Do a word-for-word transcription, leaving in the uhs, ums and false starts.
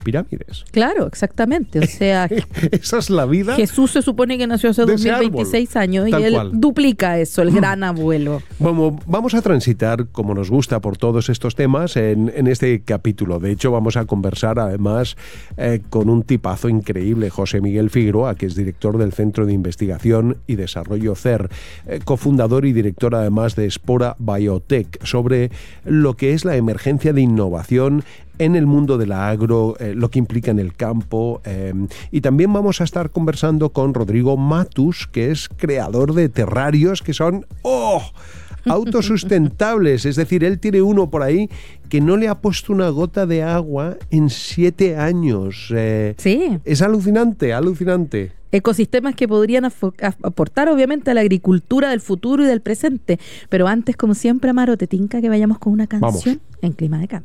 pirámides. Claro, exactamente. O sea, esa es la vida. Jesús se supone que nació hace dos mil veintiséis años y él cual. duplica eso, el gran abuelo. Bueno, vamos a transitar, como nos gusta, por todos estos temas en, en este capítulo. De hecho, vamos a conversar además eh, con un tipazo increíble, José Miguel Figueroa, que es director del Centro de Investigación y Desarrollo C E R, eh, cofundador y director además de Spora Biotech, sobre lo que es la emergencia de innovación en el mundo de la agro, eh, lo que implica en el campo. Eh, y también vamos a estar conversando con Rodrigo Matus, que es creador de terrarios que son ¡oh! autosustentables. Es decir, él tiene uno por ahí que no le ha puesto una gota de agua en siete años. Eh, sí. Es alucinante, alucinante. Ecosistemas que podrían aportar obviamente a la agricultura del futuro y del presente. Pero antes, como siempre, Amaro, ¿te tinca que vayamos con una canción? Vamos. En Clima de Cambio?